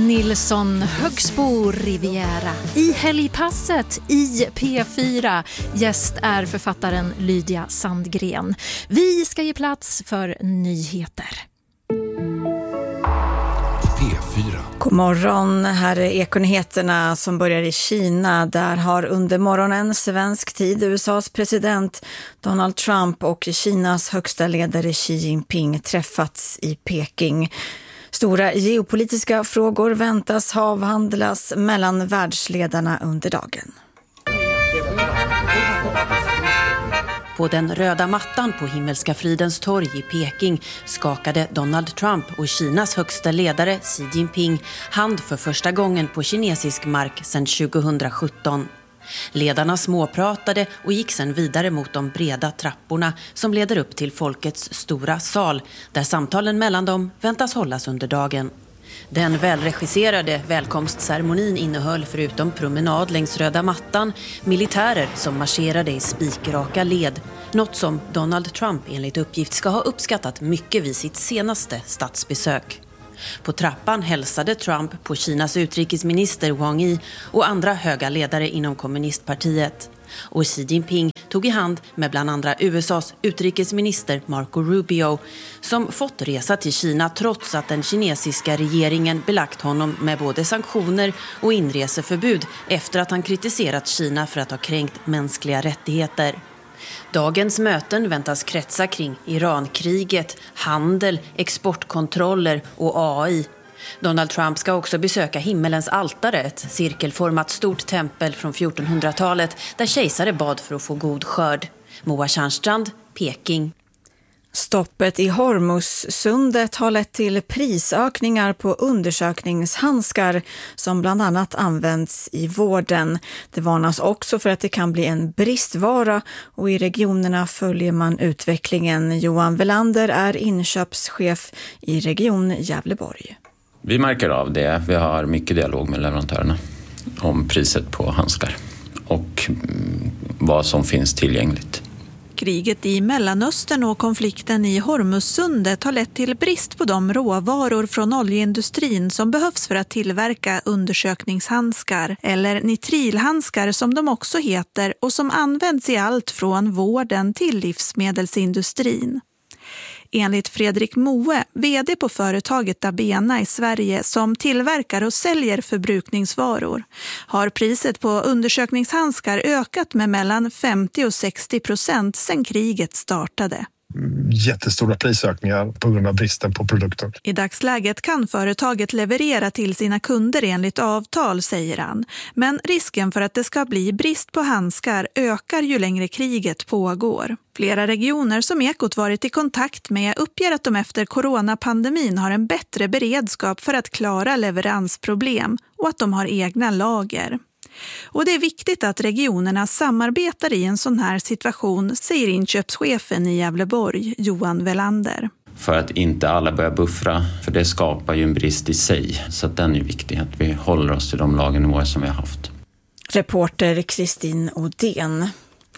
Nilsson, Högsbo Riviera i helgpasset i P4. Gäst är författaren Lydia Sandgren. Vi ska ge plats för nyheter. P4. God morgon, här är Ekonyheterna som börjar i Kina. Där har under morgonen svensk tid USAs president Donald Trump och Kinas högsta ledare Xi Jinping träffats i Peking. Stora geopolitiska frågor väntas avhandlas mellan världsledarna under dagen. På den röda mattan på Himmelska fridens torg i Peking skakade Donald Trump och Kinas högsta ledare Xi Jinping hand för första gången på kinesisk mark sedan 2017. Ledarna småpratade och gick sedan vidare mot de breda trapporna som leder upp till folkets stora sal, där samtalen mellan dem väntas hållas under dagen. Den välregisserade välkomstceremonin innehöll förutom promenad längs röda mattan militärer som marscherade i spikraka led, något som Donald Trump enligt uppgift ska ha uppskattat mycket vid sitt senaste statsbesök. På trappan hälsade Trump på Kinas utrikesminister Wang Yi och andra höga ledare inom kommunistpartiet. Och Xi Jinping tog i hand med bland andra USAs utrikesminister Marco Rubio, som fått resa till Kina trots att den kinesiska regeringen belagt honom med både sanktioner och inreseförbud efter att han kritiserat Kina för att ha kränkt mänskliga rättigheter. Dagens möten väntas kretsa kring Irankriget, handel, exportkontroller och AI. Donald Trump ska också besöka himmelens altare, ett cirkelformat stort tempel från 1400-talet där kejsare bad för att få god skörd. Moa Tjärnstrand, Peking. Stoppet i Hormuzsundet har lett till prisökningar på undersökningshandskar som bland annat används i vården. Det varnas också för att det kan bli en bristvara och i regionerna följer man utvecklingen. Johan Welander är inköpschef i region Gävleborg. Vi märker av det. Vi har mycket dialog med leverantörerna om priset på handskar och vad som finns tillgängligt. Kriget i Mellanöstern och konflikten i Hormuzsundet har lett till brist på de råvaror från oljeindustrin som behövs för att tillverka undersökningshandskar, eller nitrilhandskar som de också heter, och som används i allt från vården till livsmedelsindustrin. Enligt Fredrik Moe, vd på företaget Dabena i Sverige som tillverkar och säljer förbrukningsvaror, har priset på undersökningshandskar ökat med mellan 50% och 60% sedan kriget startade. Jättestora prisökningar på grund av bristen på produkter. I dagsläget kan företaget leverera till sina kunder enligt avtal, säger han. Men risken för att det ska bli brist på handskar ökar ju längre kriget pågår. Flera regioner som Ekot varit i kontakt med uppger att de efter coronapandemin har en bättre beredskap för att klara leveransproblem och att de har egna lager. Och det är viktigt att regionerna samarbetar i en sån här situation, säger inköpschefen i Gävleborg, Johan Welander. För att inte alla börjar buffra, för det skapar ju en brist i sig. Så att den är viktig, att vi håller oss till de lagernivåer som vi har haft. Reporter Kristin Odén.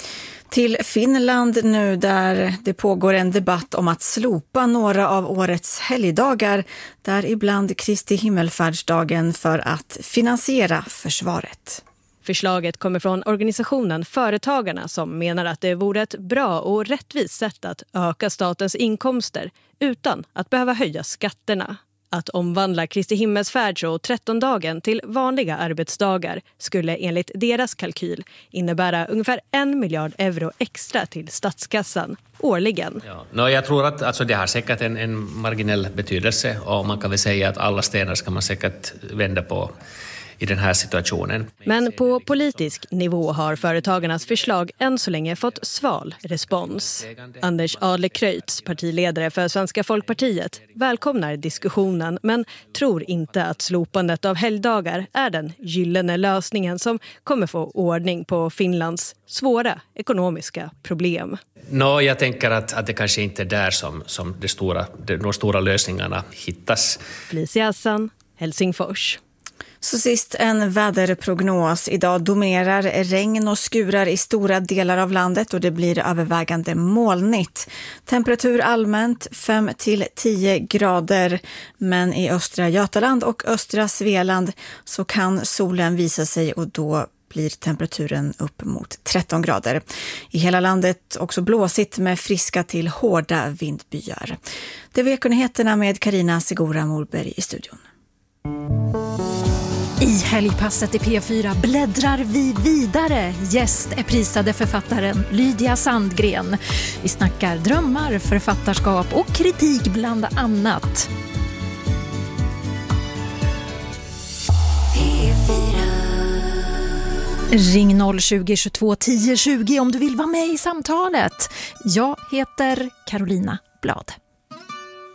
Till Finland nu, där det pågår en debatt om att slopa några av årets helgdagar, där ibland Kristi himmelfärdsdagen, för att finansiera försvaret. Förslaget kommer från organisationen Företagarna som menar att det vore ett bra och rättvist sätt att öka statens inkomster utan att behöva höja skatterna. Att omvandla Kristi himmelsfärds- och 13-dagen till vanliga arbetsdagar skulle enligt deras kalkyl innebära ungefär 1 miljard euro extra till statskassan årligen. Ja. Jag tror att alltså, det har säkert en marginell betydelse och man kan väl säga att alla stenar ska man säkert vända på i den här situationen. Men på politisk nivå har företagarnas förslag än så länge fått sval respons. Anders Adlercreutz, partiledare för Svenska Folkpartiet, välkomnar diskussionen men tror inte att slopandet av helgdagar är den gyllene lösningen som kommer få ordning på Finlands svåra ekonomiska problem. Jag tänker att det kanske inte är där som de stora lösningarna hittas. Felicia Hassan, Helsingfors. Så sist en väderprognos. Idag dominerar regn och skurar i stora delar av landet och det blir övervägande molnigt. Temperatur allmänt 5-10 grader, men i östra Götaland och östra Svealand så kan solen visa sig och då blir temperaturen upp mot 13 grader. I hela landet också blåsigt med friska till hårda vindbyar. Det var Ekonyheterna med Carina Segura Morberg i studion. I helgpasset i P4 bläddrar vi vidare. Gäst är prisade författaren Lydia Sandgren. Vi snackar drömmar, författarskap och kritik bland annat. Ring 020-22 10 20 om du vill vara med i samtalet. Jag heter Carolina Blad.